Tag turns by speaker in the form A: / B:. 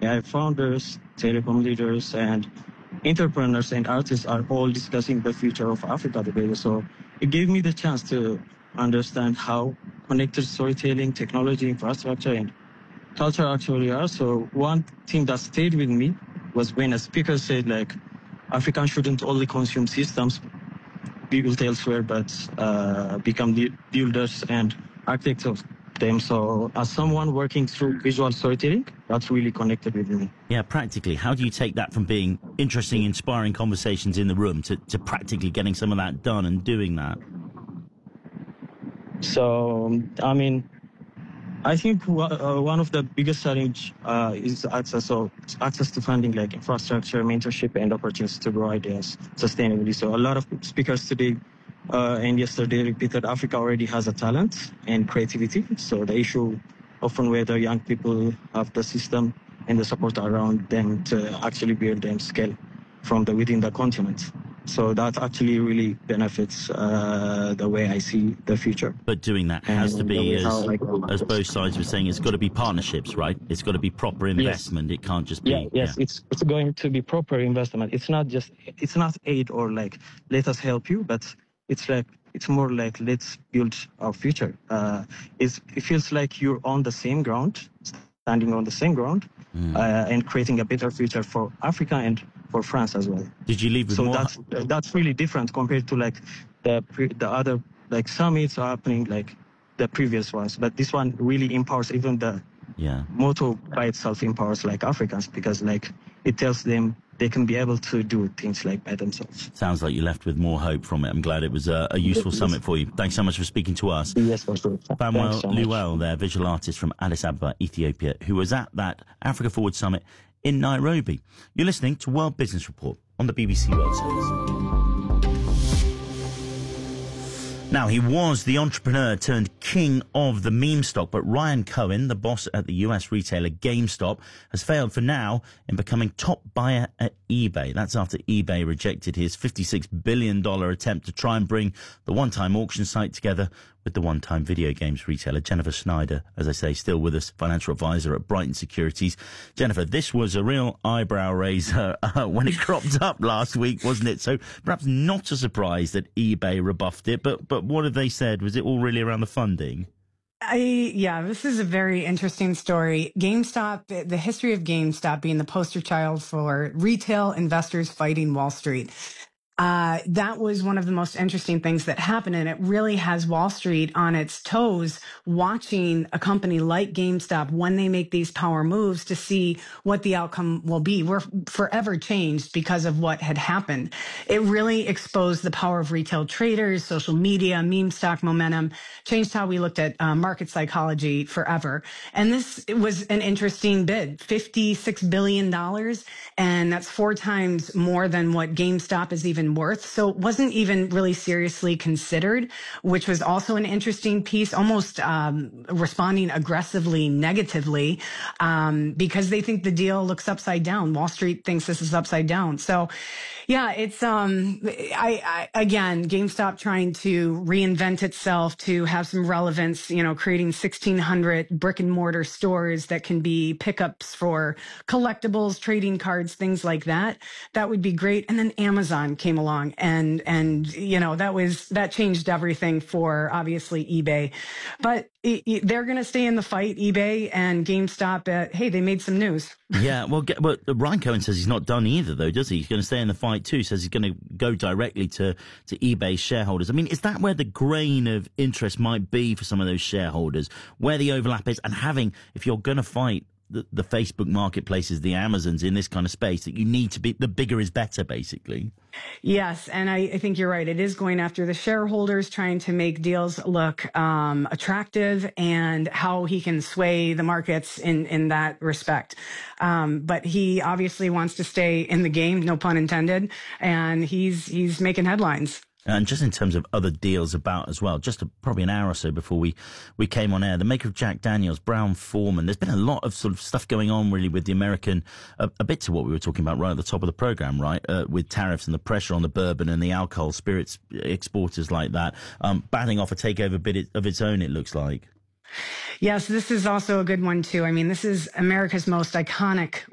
A: AI founders, telecom leaders, and entrepreneurs and artists are all discussing the future of Africa together. So it gave me the chance to understand how connected storytelling, technology, infrastructure, and culture actually are. So one thing that stayed with me was when a speaker said, like, Africans shouldn't only consume systems built elsewhere, but become builders and architects of them. So as someone working through visual storytelling, that's really connected with me.
B: Yeah, practically, how do you take that from being interesting, inspiring conversations in the room to practically getting some of that done and doing that?
A: So, I mean, I think one of the biggest challenge is access to funding, like infrastructure, mentorship, and opportunities to grow ideas sustainably. So a lot of speakers today and yesterday repeated Africa already has a talent and creativity. So the issue often whether young people have the system and the support around them to actually build and scale from within the continent. So that actually really benefits the way I see the future.
B: But doing that has to be, as both sides were saying, it's got to be partnerships, right? It's got to be proper investment. Yes. It can't just be...
A: It's going to be proper investment. It's not aid or like, let us help you, but it's more like, let's build our future. It feels like you're on the same ground, standing on the same ground, and creating a better future for Africa and for France as well.
B: Did you leave with more?
A: So that's really different compared to like the other like summits are happening like the previous ones. But this one really empowers, even the motto by itself empowers like Africans, because like it tells them they can be able to do things like by themselves.
B: Sounds like you left with more hope from it. I'm glad it was a useful summit for you. Thanks so much for speaking to us.
A: Yes, for sure.
B: Famuel Luel, their visual artist from Addis Ababa, Ethiopia, who was at that Africa Forward Summit in Nairobi. You're listening to World Business Report on the BBC World Service. Now, he was the entrepreneur turned king of the meme stock, but Ryan Cohen, the boss at the US retailer GameStop, has failed for now in becoming top buyer at eBay. That's after eBay rejected his $56 billion attempt to try and bring the one-time auction site together with the one-time video games retailer. Jennifer Snyder, as I say, still with us, financial advisor at Brighton Securities. Jennifer, this was a real eyebrow raiser when it cropped up last week, wasn't it? So perhaps not a surprise that eBay rebuffed it, but what have they said? Was it all really around the funding?
C: This is a very interesting story. GameStop, the history of GameStop being the poster child for retail investors fighting Wall Street. That was one of the most interesting things that happened, and it really has Wall Street on its toes watching a company like GameStop when they make these power moves to see what the outcome will be. We're forever changed because of what had happened. It really exposed the power of retail traders, social media, meme stock momentum, changed how we looked at market psychology forever. And this was an interesting bid, $56 billion, and that's 4 times more than what GameStop is even worth. So it wasn't even really seriously considered, which was also an interesting piece, almost responding aggressively negatively because they think the deal looks upside down. Wall Street thinks this is upside down. So yeah, it's again, GameStop trying to reinvent itself to have some relevance, creating 1,600 brick and mortar stores that can be pickups for collectibles, trading cards, things like that. That would be great. And then Amazon came along and that changed everything for obviously eBay, but they're going to stay in the fight, eBay and GameStop. Hey, they made some news.
B: Yeah, but Ryan Cohen says he's not done either, though, does he? He's going to stay in the fight too. Says he's going to go directly to eBay shareholders. I mean, is that where the grain of interest might be for some of those shareholders, where the overlap is, and having, if you're going to fight the Facebook marketplaces, the Amazons in this kind of space, that you need to be, the bigger is better, basically.
C: Yes, and I think you're right. It is going after the shareholders, trying to make deals look attractive, and how he can sway the markets in that respect. But he obviously wants to stay in the game, no pun intended, and he's making headlines.
B: And just in terms of other deals about as well, just probably an hour or so before we came on air, the maker of Jack Daniels, Brown-Forman, there's been a lot of sort of stuff going on really with the American, a bit to what we were talking about right at the top of the programme, right, with tariffs and the pressure on the bourbon and the alcohol spirits exporters like that, batting off a takeover bid of its own, it looks like.
C: Yes, this is also a good one too. I mean, this is America's most iconic